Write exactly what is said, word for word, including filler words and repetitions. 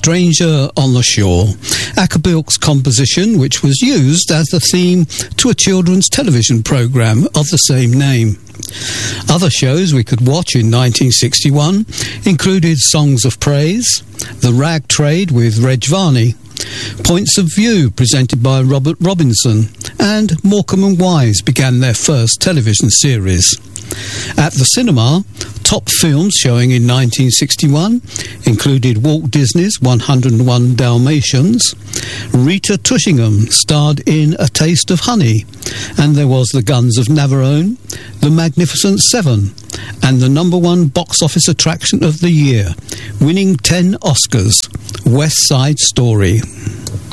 Stranger on the Shore, Acapulco's composition, which was used as the theme to a children's television programme of the same name. Other shows we could watch in nineteen sixty-one included Songs of Praise, The Rag Trade with Reg Varney, Points of View presented by Robert Robinson, and Morecambe and Wise began their first television series. At the cinema, top films showing in nineteen sixty-one included Walt Disney's one oh one Dalmatians, Rita Tushingham starred in A Taste of Honey, and there was The Guns of Navarone, The Magnificent Seven, and the number one box office attraction of the year, winning ten Oscars, West Side Story.